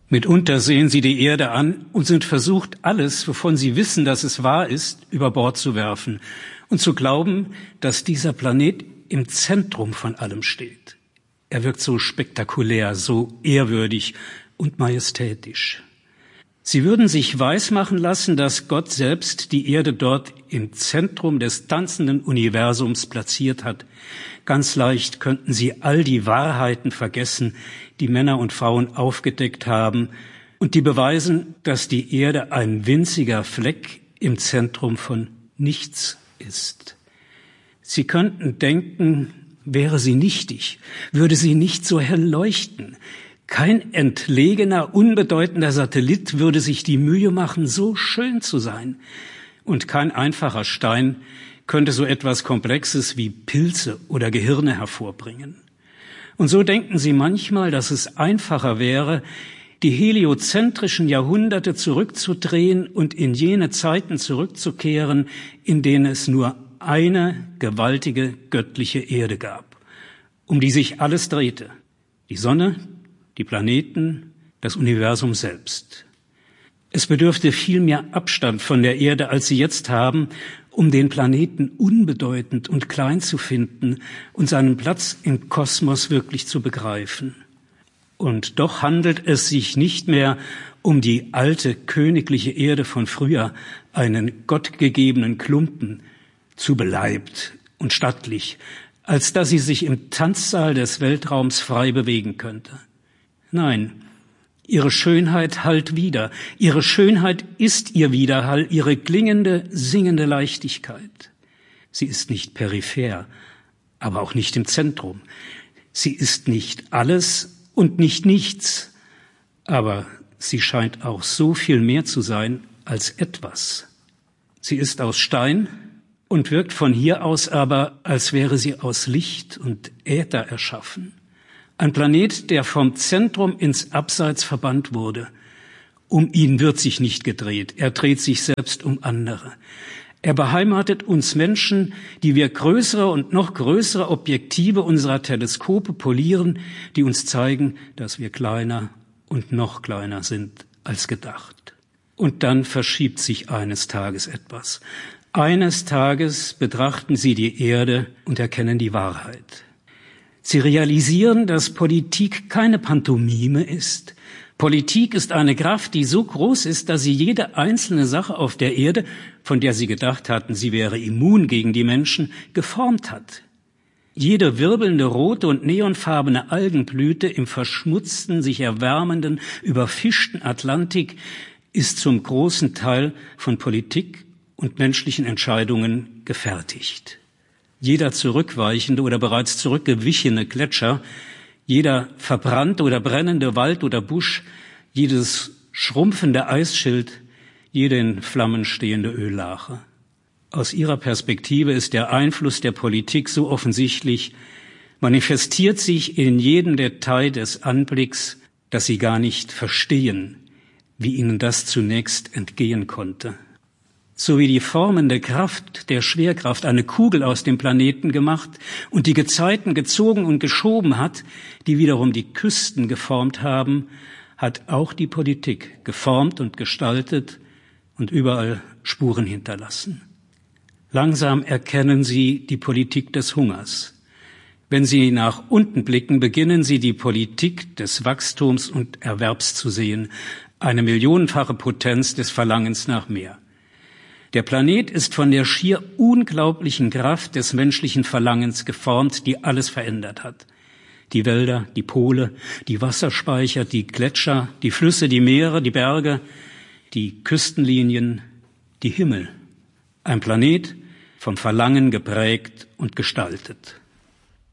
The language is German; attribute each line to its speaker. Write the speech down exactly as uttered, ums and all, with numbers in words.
Speaker 1: Mitunter sehen sie die Erde an und sind versucht, alles, wovon sie wissen, dass es wahr ist, über Bord zu werfen und zu glauben, dass dieser Planet im Zentrum von allem steht. Er wirkt so spektakulär, so ehrwürdig und majestätisch. Sie würden sich weismachen lassen, dass Gott selbst die Erde dort im Zentrum des tanzenden Universums platziert hat. Ganz leicht könnten sie all die Wahrheiten vergessen, die Männer und Frauen aufgedeckt haben und die beweisen, dass die Erde ein winziger Fleck im Zentrum von nichts ist. Sie könnten denken, wäre sie nichtig, würde sie nicht so hell leuchten. Kein entlegener, unbedeutender Satellit würde sich die Mühe machen, so schön zu sein. Und kein einfacher Stein könnte so etwas Komplexes wie Pilze oder Gehirne hervorbringen. Und so denken sie manchmal, dass es einfacher wäre, die heliozentrischen Jahrhunderte zurückzudrehen und in jene Zeiten zurückzukehren, in denen es nur eine gewaltige göttliche Erde gab, um die sich alles drehte. Die Sonne, die Planeten, das Universum selbst. Es bedürfte viel mehr Abstand von der Erde, als sie jetzt haben, um den Planeten unbedeutend und klein zu finden und seinen Platz im Kosmos wirklich zu begreifen. Und doch handelt es sich nicht mehr um die alte königliche Erde von früher, einen gottgegebenen Klumpen, zu beleibt und stattlich, als dass sie sich im Tanzsaal des Weltraums frei bewegen könnte. Nein, ihre Schönheit hallt wieder. Ihre Schönheit ist ihr Widerhall, ihre klingende, singende Leichtigkeit. Sie ist nicht peripher, aber auch nicht im Zentrum. Sie ist nicht alles und nicht nichts, aber sie scheint auch so viel mehr zu sein als etwas. Sie ist aus Stein und wirkt von hier aus aber, als wäre sie aus Licht und Äther erschaffen. Ein Planet, der vom Zentrum ins Abseits verbannt wurde. Um ihn wird sich nicht gedreht. Er dreht sich selbst um andere. Er beheimatet uns Menschen, die wir größere und noch größere Objektive unserer Teleskope polieren, die uns zeigen, dass wir kleiner und noch kleiner sind als gedacht. Und dann verschiebt sich eines Tages etwas. Eines Tages betrachten Sie die Erde und erkennen die Wahrheit. Sie realisieren, dass Politik keine Pantomime ist. Politik ist eine Kraft, die so groß ist, dass sie jede einzelne Sache auf der Erde, von der sie gedacht hatten, sie wäre immun gegen die Menschen, geformt hat. Jede wirbelnde rote und neonfarbene Algenblüte im verschmutzten, sich erwärmenden, überfischten Atlantik ist zum großen Teil von Politik und menschlichen Entscheidungen gefertigt. Jeder zurückweichende oder bereits zurückgewichene Gletscher, jeder verbrannte oder brennende Wald oder Busch, jedes schrumpfende Eisschild, jede in Flammen stehende Öllache. Aus ihrer Perspektive ist der Einfluss der Politik so offensichtlich, manifestiert sich in jedem Detail des Anblicks, dass sie gar nicht verstehen, wie ihnen das zunächst entgehen konnte. So wie die formende Kraft der Schwerkraft eine Kugel aus dem Planeten gemacht und die Gezeiten gezogen und geschoben hat, die wiederum die Küsten geformt haben, hat auch die Politik geformt und gestaltet und überall Spuren hinterlassen. Langsam erkennen Sie die Politik des Hungers. Wenn Sie nach unten blicken, beginnen Sie die Politik des Wachstums und Erwerbs zu sehen, eine millionenfache Potenz des Verlangens nach mehr. Der Planet ist von der schier unglaublichen Kraft des menschlichen Verlangens geformt, die alles verändert hat. Die Wälder, die Pole, die Wasserspeicher, die Gletscher, die Flüsse, die Meere, die Berge, die Küstenlinien, die Himmel. Ein Planet vom Verlangen geprägt und gestaltet.